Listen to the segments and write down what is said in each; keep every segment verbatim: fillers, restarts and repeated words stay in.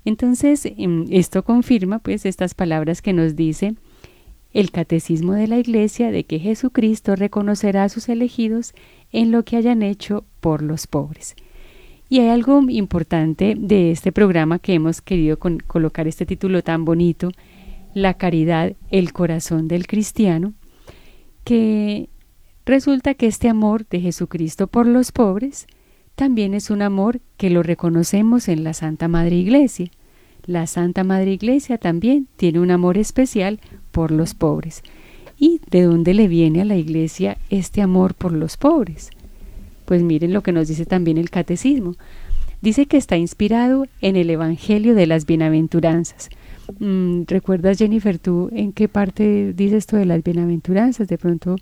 Entonces, em, esto confirma pues estas palabras que nos dice el Catecismo de la Iglesia de que Jesucristo reconocerá a sus elegidos en lo que hayan hecho por los pobres. Y hay algo importante de este programa que hemos querido con, colocar este título tan bonito, La caridad, el corazón del cristiano, que resulta que este amor de Jesucristo por los pobres también es un amor que lo reconocemos en la Santa Madre Iglesia. La Santa Madre Iglesia también tiene un amor especial por los pobres. ¿Y de dónde le viene a la Iglesia este amor por los pobres? Pues miren lo que nos dice también el Catecismo. Dice que está inspirado en el Evangelio de las Bienaventuranzas. Mm, ¿Recuerdas, Jennifer, tú en qué parte dice esto de las bienaventuranzas? De pronto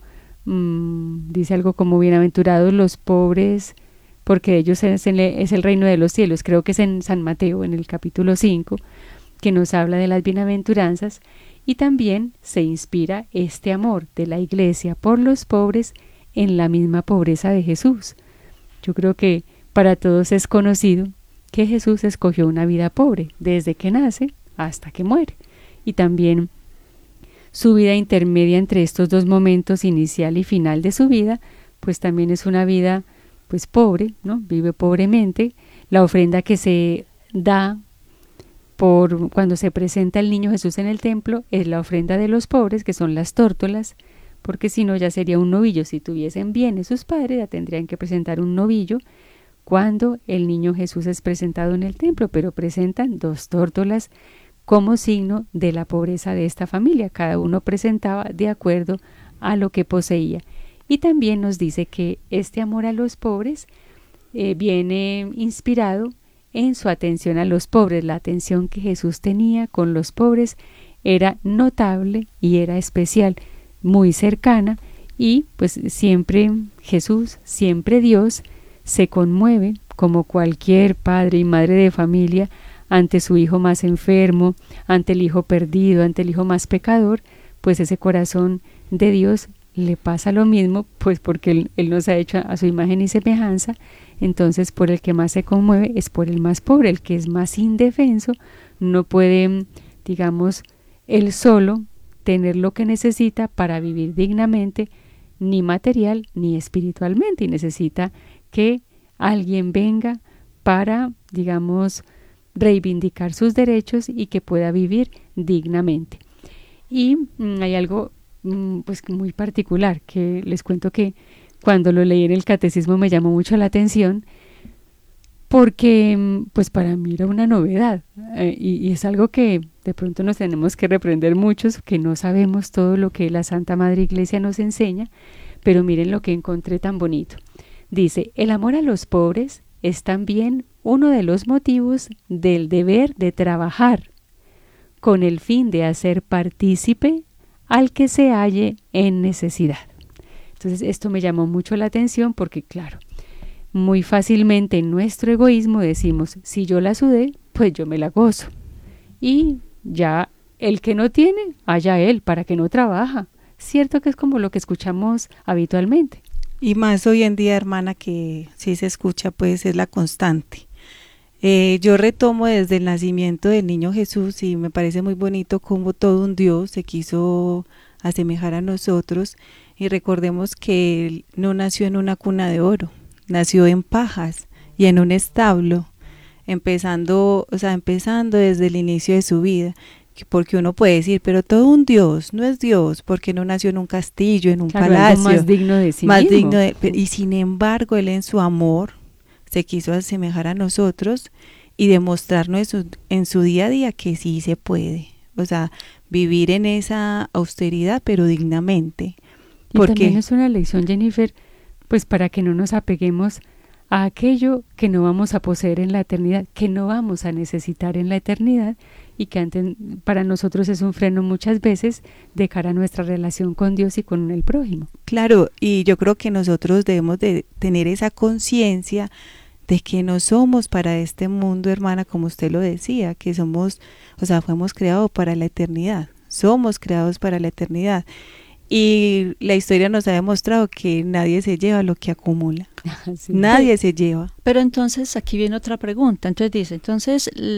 mm, dice algo como bienaventurados los pobres, porque ellos es el, es el reino de los cielos. Creo que es en San Mateo, en el capítulo cinco, que nos habla de las bienaventuranzas, y también se inspira este amor de la Iglesia por los pobres en la misma pobreza de Jesús. Yo creo que para todos es conocido que Jesús escogió una vida pobre desde que nace hasta que muere, y también su vida intermedia entre estos dos momentos, inicial y final de su vida, pues también es una vida pues pobre, ¿no? Vive pobremente. La ofrenda que se da por cuando se presenta el niño Jesús en el templo es la ofrenda de los pobres, que son las tórtolas, porque si no ya sería un novillo. Si tuviesen bienes sus padres, ya tendrían que presentar un novillo cuando el niño Jesús es presentado en el templo, pero presentan dos tórtolas como signo de la pobreza de esta familia. Cada uno presentaba de acuerdo a lo que poseía. Y también nos dice que este amor a los pobres eh, viene inspirado en su atención a los pobres. La atención que Jesús tenía con los pobres era notable y era especial, muy cercana, y pues siempre Jesús, siempre Dios, se conmueve como cualquier padre y madre de familia ante su hijo más enfermo, ante el hijo perdido, ante el hijo más pecador. Pues ese corazón de Dios le pasa lo mismo, pues porque él, él nos ha hecho a su imagen y semejanza. Entonces por el que más se conmueve es por el más pobre, el que es más indefenso, no puede, digamos, él solo tener lo que necesita para vivir dignamente, ni material ni espiritualmente, y necesita que alguien venga para, digamos, reivindicar sus derechos y que pueda vivir dignamente. Y mm, hay algo mm, pues muy particular que les cuento, que cuando lo leí en el catecismo me llamó mucho la atención, porque pues para mí era una novedad, eh, y, y es algo que de pronto nos tenemos que reprender muchos, que no sabemos todo lo que la Santa Madre Iglesia nos enseña, pero miren lo que encontré tan bonito. Dice, el amor a los pobres es también uno de los motivos del deber de trabajar, con el fin de hacer partícipe al que se halle en necesidad. Entonces esto me llamó mucho la atención porque, claro, muy fácilmente en nuestro egoísmo decimos, si yo la sudé, pues yo me la gozo. Y ya el que no tiene, allá él, para que no trabaja. Cierto que es como lo que escuchamos habitualmente. Y más hoy en día, hermana, que sí se escucha, pues es la constante. Eh, yo retomo desde el nacimiento del niño Jesús y me parece muy bonito cómo todo un Dios se quiso asemejar a nosotros, y recordemos que él no nació en una cuna de oro, nació en pajas y en un establo, empezando, o sea, empezando desde el inicio de su vida. Porque uno puede decir, pero todo un Dios no es Dios, porque no nació en un castillo, en un claro, palacio, algo más digno de sí más mismo. digno de, y sin embargo él en su amor se quiso asemejar a nosotros y demostrarnos en su, en su día a día que sí se puede, o sea, vivir en esa austeridad pero dignamente. Y porque también es una lección, Jennifer, pues para que no nos apeguemos a aquello que no vamos a poseer en la eternidad, que no vamos a necesitar en la eternidad, y que antes, para nosotros es un freno muchas veces de cara a nuestra relación con Dios y con el prójimo. Claro, y yo creo que nosotros debemos de tener esa conciencia de que no somos para este mundo, hermana, como usted lo decía, que somos, o sea, fuimos creados para la eternidad, somos creados para la eternidad. Y la historia nos ha demostrado que nadie se lleva lo que acumula. Sí. Nadie se lleva. Pero entonces aquí viene otra pregunta. Entonces dice, entonces